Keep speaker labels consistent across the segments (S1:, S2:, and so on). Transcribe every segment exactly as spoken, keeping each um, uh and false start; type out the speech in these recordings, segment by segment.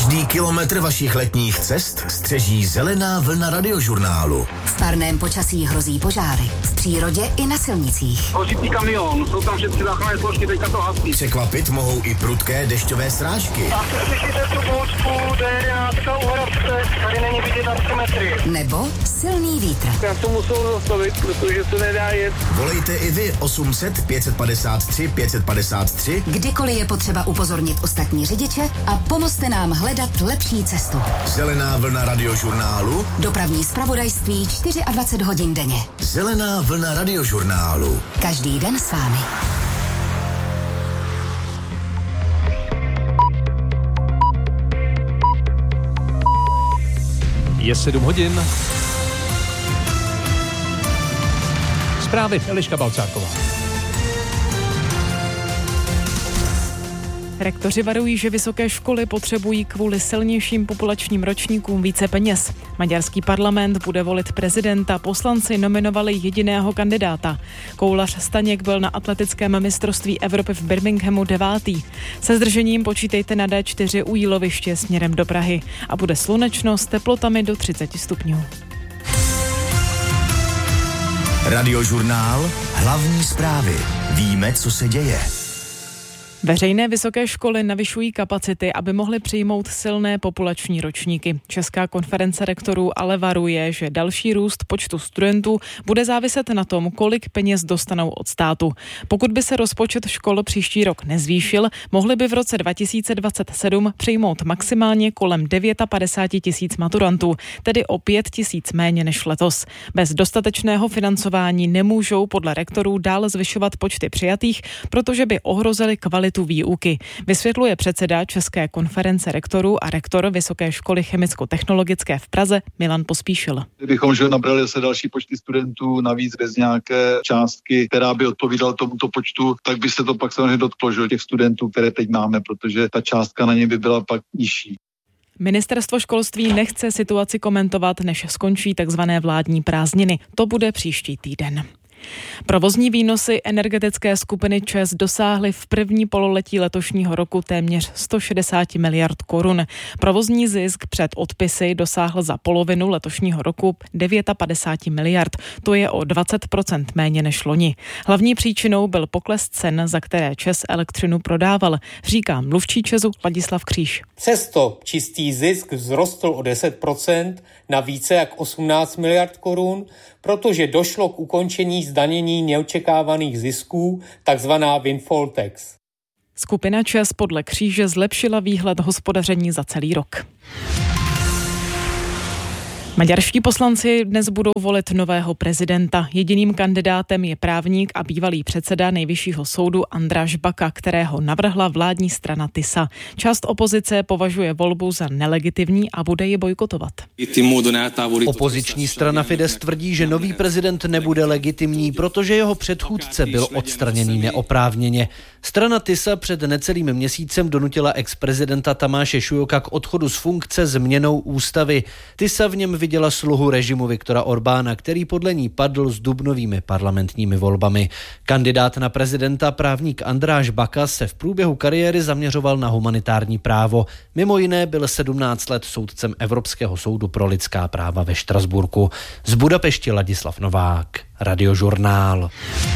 S1: Každý kilometr vašich letních cest střeží zelená vlna radiožurnálu.
S2: V parném počasí hrozí požáry. V přírodě i na silnicích.
S3: Hořící kamion, jsou tam všechny záchranné složky, teďka to hasí.
S1: Překvapit mohou i prudké dešťové srážky.
S3: Tady není vidět na tři metry.
S2: Nebo silný vítr.
S3: Já to musel zastavit, protože se nedá jet.
S1: Volejte i vy osm set pět set padesát tři pět set padesát tři.
S2: Kdykoliv je potřeba upozornit ostatní řidiče a pomozte nám hledat lepší cestu.
S1: Zelená vlna radiožurnálu.
S2: Dopravní zpravodajství dvacet čtyři hodin denně.
S1: Zelená vlna radiožurnálu.
S2: Každý den s vámi.
S4: Je sedm hodin. Zprávy Eliška Balcáková.
S5: Rektoři varují, že vysoké školy potřebují kvůli silnějším populačním ročníkům více peněz. Maďarský parlament bude volit prezidenta, poslanci nominovali jediného kandidáta. Koulař Staněk byl na atletickém mistrovství Evropy v Birminghamu devátý. Se zdržením počítejte na dé čtyři u Jíloviště směrem do Prahy a bude slunečno s teplotami do třicet stupňů.
S1: Radiožurnál, hlavní zprávy. Víme, co se děje.
S5: Veřejné vysoké školy navyšují kapacity, aby mohly přijmout silné populační ročníky. Česká konference rektorů ale varuje, že další růst počtu studentů bude záviset na tom, kolik peněz dostanou od státu. Pokud by se rozpočet škol příští rok nezvýšil, mohli by v roce dva tisíce dvacet sedm přijmout maximálně kolem padesát devět tisíc maturantů, tedy o pět tisíc méně než letos. Bez dostatečného financování nemůžou podle rektorů dál zvyšovat počty přijatých, protože by ohrozili kvalitu výuky. Vysvětluje předseda České konference rektorů a rektor Vysoké školy chemicko-technologické v Praze Milan Pospíšil.
S6: Kdybychom že nabrali se další počty studentů navíc bez nějaké částky, která by odpovídala tomuto počtu, tak by se to pak samozřejmě dotklo že, těch studentů, které teď máme, protože ta částka na ně by byla pak nižší.
S5: Ministerstvo školství nechce situaci komentovat, než skončí takzvané vládní prázdniny. To bude příští týden. Provozní výnosy energetické skupiny ČEZ dosáhly v první pololetí letošního roku téměř sto šedesát miliard korun. Provozní zisk před odpisy dosáhl za polovinu letošního roku padesát devět miliard. To je o dvacet procent méně než loni. Hlavní příčinou byl pokles cen, za které ČEZ elektřinu prodával, říká mluvčí ČEZu Ladislav Kříž.
S7: Přesto čistý zisk vzrostl o deset procent na více jak osmnáct miliard korun, protože došlo k ukončení zdanění neočekávaných zisků, takzvaná windfall tax.
S5: Skupina ČEZ podle Kříže zlepšila výhled hospodaření za celý rok. Maďarští poslanci dnes budou volit nového prezidenta. Jediným kandidátem je právník a bývalý předseda Nejvyššího soudu András Baka, kterého navrhla vládní strana TISA. Část opozice považuje volbu za nelegitimní a bude ji bojkotovat.
S8: Opoziční strana Fidesz tvrdí, že nový prezident nebude legitimní, protože jeho předchůdce byl odstraněný neoprávněně. Strana TISA před necelým měsícem donutila ex-prezidenta Tamáše Šujoka k odchodu z funkce změnou ústavy. TISA v něm viděla sluhu režimu Viktora Orbána, který podle ní padl s dubnovými parlamentními volbami. Kandidát na prezidenta, právník András Baka, se v průběhu kariéry zaměřoval na humanitární právo. Mimo jiné byl sedmnáct let soudcem Evropského soudu pro lidská práva ve Štrasburku. Z Budapešti Ladislav Novák, Radiožurnál.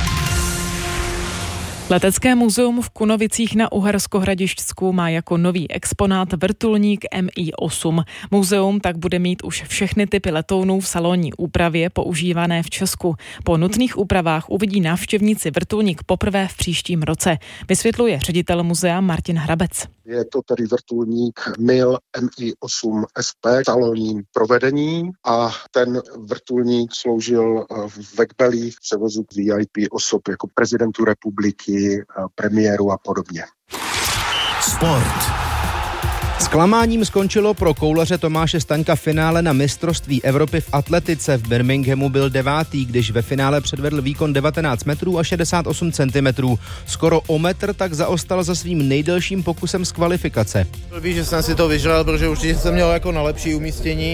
S5: Letecké muzeum v Kunovicích na Uhersko-Hradišťsku má jako nový exponát vrtulník M I osm. Muzeum tak bude mít už všechny typy letounů v salonní úpravě používané v Česku. Po nutných úpravách uvidí návštěvníci vrtulník poprvé v příštím roce, vysvětluje ředitel muzea Martin Hrabec.
S9: Je to tedy vrtulník M I L M I osm S P v salonním provedení a ten vrtulník sloužil v Vekbelí v převozu V I P osob jako prezidentu republiky, premiéru a podobně.
S1: Sport.
S10: Zklamáním skončilo pro koulaře Tomáše Staňka finále na mistrovství Evropy v atletice. V Birminghamu byl devátý, když ve finále předvedl výkon devatenáct metrů a šedesát osm centimetrů. Skoro o metr tak zaostal za svým nejdelším pokusem z kvalifikace.
S11: Víš, že jsem si to vyžral, protože určitě jsem měl jako na lepší umístění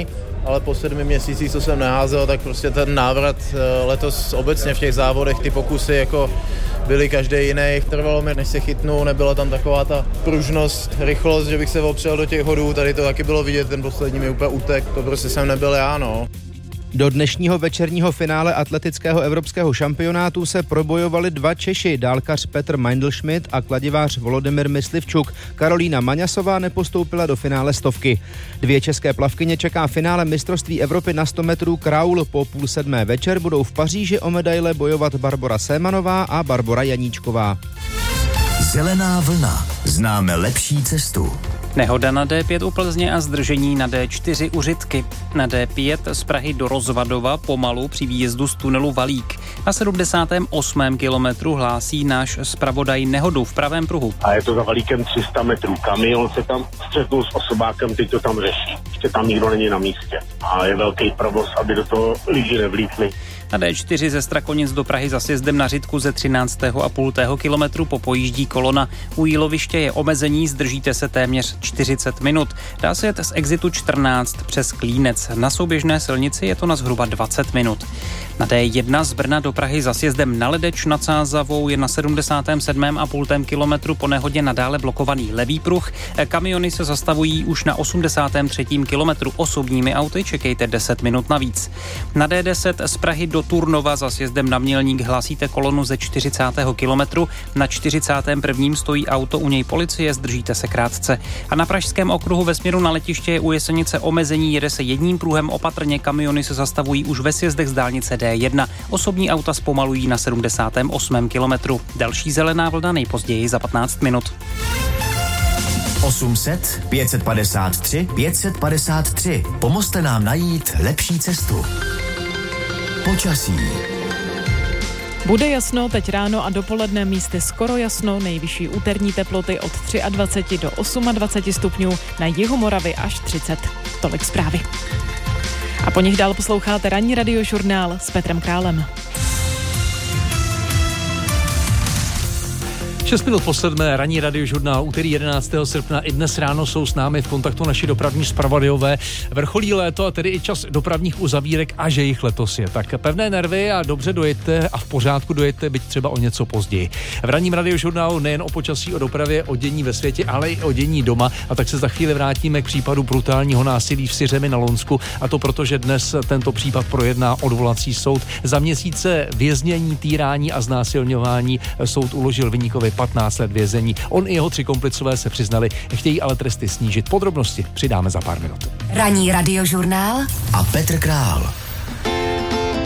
S11: ale po sedmi měsících, co jsem neházel, tak prostě ten návrat letos obecně v těch závodech, ty pokusy jako byly každý jiný. Trvalo mi, než se chytnu, nebyla tam taková ta pružnost, rychlost, že bych se opřel do těch hodů, tady to taky bylo vidět, ten poslední mi úplně utek, to prostě jsem nebyl já, no.
S10: Do dnešního večerního finále atletického evropského šampionátu se probojovali dva Češi, dálkař Petr Meindl-Schmidt a kladivář Volodymyr Myslivčuk. Karolína Maňasová nepostoupila do finále stovky. Dvě české plavkyně čeká finále mistrovství Evropy na sto metrů kraul. Po půl sedmé večer budou v Paříži o medaile bojovat Barbora Sémanová a Barbora Janíčková.
S1: Zelená vlna. Známe lepší cestu.
S12: Nehoda na D pět u Plzně a zdržení na D čtyři u Řitky. Na D pět z Prahy do Rozvadova pomalu při výjezdu z tunelu Valík. Na sedmdesátém osmém kilometru hlásí náš zpravodaj nehodu v pravém pruhu.
S13: A je to za Valíkem tři sta metrů. Kamion se tam střetnul s osobákem, teď to tam řeší. Ještě tam nikdo není na místě. A je velký provoz, aby do toho lidi nevlítli.
S12: Na D čtyři ze Strakonic do Prahy za sjezdem na Řitku ze třináctého a půl kilometru popojíždí kolona. U Jíloviště je omezení, zdržíte se téměř čtyřicet minut. Dá se jet z exitu čtrnáct přes Klínec. Na souběžné silnici je to na zhruba dvacet minut. Na D jedna z Brna do Prahy za sjezdem na Ledeč nad Sázavou je na sedmdesátém sedmém a půl kilometru po nehodě nadále blokovaný levý pruh. Kamiony se zastavují už na osmdesátém třetím kilometru. Osobními auty čekejte deset minut navíc. Na D deset z Prahy do Turnova za sjezdem na Mělník hlásíte kolonu ze čtyřicátého kilometru. Na čtyřicátém prvním stojí auto, u něj policie, zdržíte se krátce. A na Pražském okruhu ve směru na letiště je u Jesenice omezení, jede se jedním pruhem opatrně, kamiony se zastavují už ve sjezdech z dálnice D jedna. Osobní auta zpomalují na sedmdesátém osmém kilometru. Další zelená vlna nejpozději za patnáct minut.
S1: osm set, pět set padesát tři, pět set padesát tři. Pomozte nám najít lepší cestu. Počasí.
S5: Bude jasno teď ráno a dopoledne, místy skoro jasno, nejvyšší úterní teploty od dvacet tři do dvacet osm stupňů, na jihu Moravy až třicet. Tolik zprávy. A po nich dál posloucháte ranní radiožurnál s Petrem Králem.
S4: šest minut po sedmé, ranní radiožurnál, úterý jedenáctého srpna. I dnes ráno jsou s námi v kontaktu naši dopravní zpravodajové. Vrcholí léto a tedy i čas dopravních uzavírek a že jich letos je. Tak pevné nervy a dobře dojeďte a v pořádku dojeďte, byť třeba o něco později. V ranním radiožurnálu nejen o počasí, o dopravě, o dění ve světě, ale i o dění doma. A tak se za chvíli vrátíme k případu brutálního násilí v Syřemi na Lonsku. A to proto, že dnes tento případ projedná odvolací soud. Za měsíce věznění, týrání a znásilňování soud uložil viníkovi patnáct let vězení. On i jeho tři komplicové se přiznali, chtějí ale tresty snížit. Podrobnosti přidáme za pár minut.
S2: Ranní radiožurnál
S1: a Petr Král.